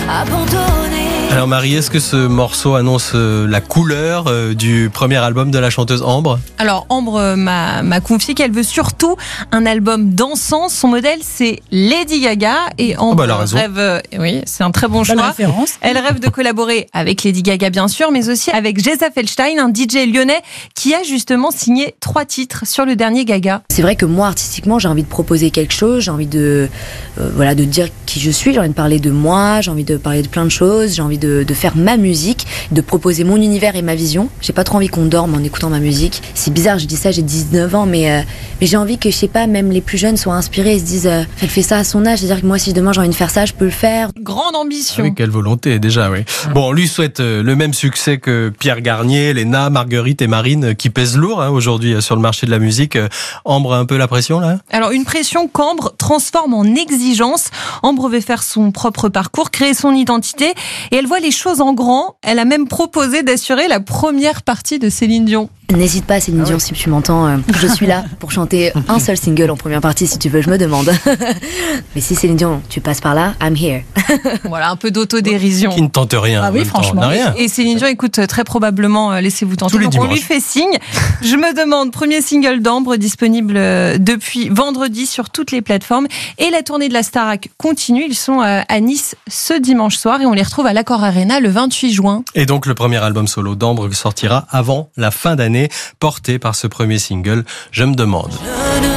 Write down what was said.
abandonné. Alors Marie, est-ce que ce morceau annonce la couleur du premier album de la chanteuse Ambre ? Alors Ambre m'a confié qu'elle veut surtout un album dansant. Son modèle c'est Lady Gaga et Ambre elle a raison. rêve. Oui, c'est un très bon Bonne choix. référence. Elle rêve de collaborer avec Lady Gaga bien sûr, mais aussi avec Geza Feldstein, un DJ lyonnais qui a justement signé 3 titres sur le dernier Gaga. C'est vrai que moi, artistiquement, j'ai envie de proposer quelque chose, j'ai envie de dire qui je suis, j'ai envie de parler de moi, j'ai envie de parler de plein de choses, j'ai envie de faire ma musique, de proposer mon univers et ma vision. J'ai pas trop envie qu'on dorme en écoutant ma musique. C'est bizarre, je dis ça, j'ai 19 ans, mais j'ai envie que, je sais pas, même les plus jeunes soient inspirés et se disent elle fait ça à son âge, c'est-à-dire que moi, si demain j'ai envie de faire ça, je peux le faire. Grande ambition. Avec quelle volonté déjà, oui. Bon, on lui souhaite le même succès que Pierre Garnier, Léna, Marguerite et Marine, qui pèsent lourd aujourd'hui sur le marché de la musique. Ambre a un peu la pression là ? Alors une pression qu'Ambre transforme en exigence. Ambre veut faire son propre parcours, créer son identité et elle voit les choses en grand. Elle a même proposé d'assurer la première partie de Céline Dion. N'hésite pas, Céline Dion, si tu m'entends, je suis là pour chanter un seul single en première partie, si tu veux, je me demande. Mais si Céline Dion, tu passes par là, I'm here. Voilà, un peu d'autodérision. Qui ne tente rien. Ah oui, en même temps, franchement. n'a rien. Et Céline Dion écoute très probablement Laissez-vous tenter. Tous les Donc on dimanches. lui fait signe. Je me demande, premier single d'Ambre disponible depuis vendredi sur toutes les plateformes. Et la tournée de la Starac continue. Ils sont à Nice ce dimanche soir et on les retrouve à l'Accor Arena le 28 juin. Et donc le premier album solo d'Ambre sortira avant la fin d'année, porté par ce premier single, Je me demande.